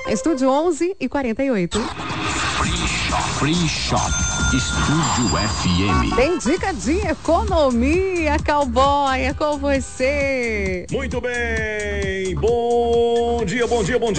Estúdio 11h48. Free Shop. Estúdio FM. Tem dica de economia, cowboy, é com você. Muito bem, bom dia.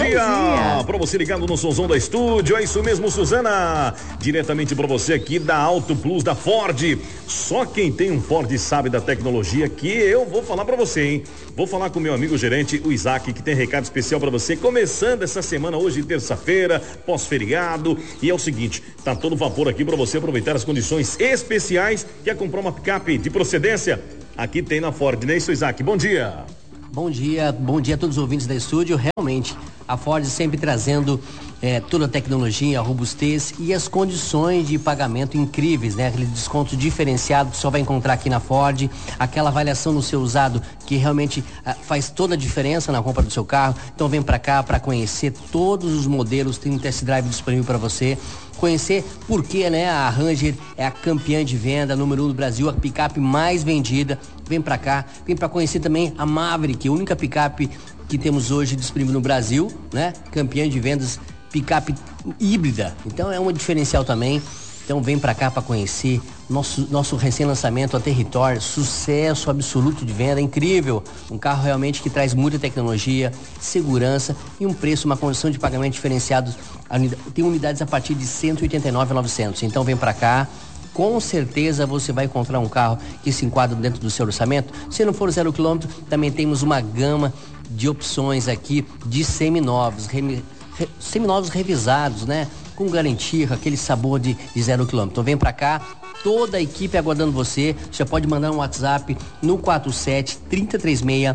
Pra você ligado no somzão da estúdio, é isso mesmo, Suzana. Diretamente pra você aqui da Auto Plus da Ford. Só quem tem um Ford sabe da tecnologia que eu vou falar pra você, hein? Vou falar com o meu amigo gerente, o Isaac, que tem recado especial pra você, começando essa semana, hoje, terça-feira, pós-feriado. E é o seguinte, tá todo vapor aqui pra você aproveitar as condições especiais. Quer comprar uma picape de procedência? Aqui tem na Ford, né, isso, Isaac? Bom dia. Bom dia a todos os ouvintes da estúdio. Realmente, a Ford sempre trazendo toda a tecnologia, a robustez e as condições de pagamento incríveis, né? Aquele desconto diferenciado que só vai encontrar aqui na Ford, aquela avaliação no seu usado que realmente faz toda a diferença na compra do seu carro. Então vem pra cá para conhecer todos os modelos, tem um test drive disponível para você. Conhecer por que, né, a Ranger é a campeã de venda, número 1 do Brasil, a picape mais vendida. Vem pra cá, vem pra conhecer também a Maverick, a única picape que temos hoje disponível no Brasil, né? Campeã de vendas, picape híbrida. Então é um diferencial também. Então vem pra cá pra conhecer nosso recém-lançamento, a Territory, sucesso absoluto de venda, incrível. Um carro realmente que traz muita tecnologia, segurança e um preço, uma condição de pagamento diferenciado. Tem unidades a partir de R$ 189.900. Então vem pra cá. Com certeza você vai encontrar um carro que se enquadra dentro do seu orçamento. Se não for 0 km, também temos uma gama de opções aqui de seminovos, seminovos revisados, né? Com garantia, aquele sabor de 0 km. Então vem pra cá, toda a equipe aguardando você. Você pode mandar um WhatsApp no 47 336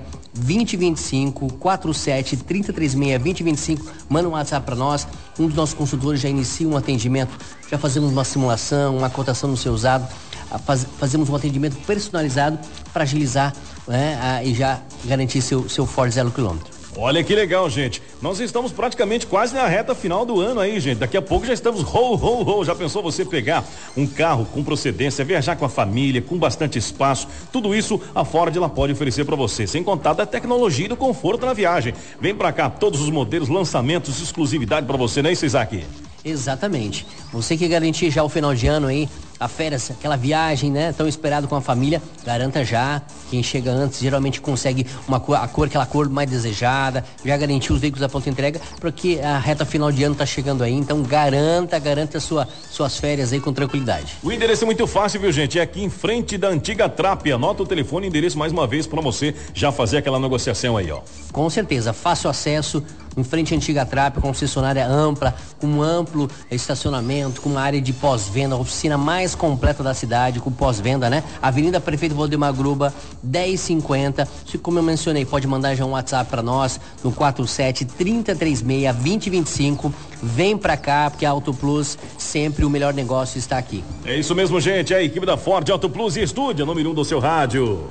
2025, 47 336 2025. Manda um WhatsApp para nós. Um dos nossos consultores já inicia um atendimento. Já fazemos uma simulação, uma cotação no seu usado. Fazemos um atendimento personalizado para agilizar, né, e já garantir seu Ford 0 km. Olha que legal, gente. Nós estamos praticamente quase na reta final do ano aí, gente. Daqui a pouco já estamos Já pensou você pegar um carro com procedência, viajar com a família, com bastante espaço? Tudo isso a Ford ela pode oferecer para você, sem contar da tecnologia e do conforto na viagem. Vem pra cá, todos os modelos, lançamentos, exclusividade para você, não é isso, Isaac? Exatamente. Você que garantir já o final de ano aí, a férias, aquela viagem, né, tão esperado com a família, garanta já. Quem chega antes geralmente consegue aquela cor mais desejada, já garantiu os veículos da pronta entrega, porque a reta final de ano tá chegando aí, então garanta suas férias aí com tranquilidade. O endereço é muito fácil, viu, gente? É aqui em frente da antiga Trap. Anota o telefone e endereço mais uma vez para você já fazer aquela negociação aí, ó. Com certeza, fácil acesso, em frente à antiga Trap, concessionária ampla, com um amplo estacionamento, com uma área de pós-venda, a oficina mais completa da cidade, com pós-venda, né? Avenida Prefeito Valdemar Gruba, 1050. Como eu mencionei, pode mandar já um WhatsApp para nós no 47 336 2025. Vem pra cá, porque a Auto Plus, sempre o melhor negócio está aqui. É isso mesmo, gente. É a equipe da Ford Auto Plus e Estúdio, número 1 do seu rádio.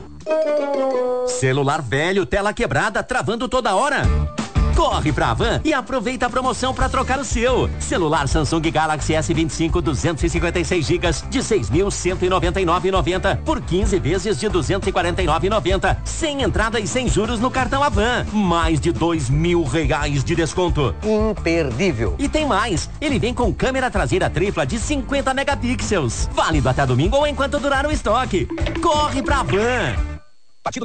Celular velho, tela quebrada, travando toda hora. Corre pra Havan e aproveita a promoção para trocar o seu. Celular Samsung Galaxy S25 256 GB de 6.199,90 por 15 vezes de 249,90, sem entrada e sem juros no cartão Havan. Mais de R$2.000 de desconto. Imperdível. E tem mais. Ele vem com câmera traseira tripla de 50 megapixels. Válido até domingo ou enquanto durar o estoque. Corre pra Havan.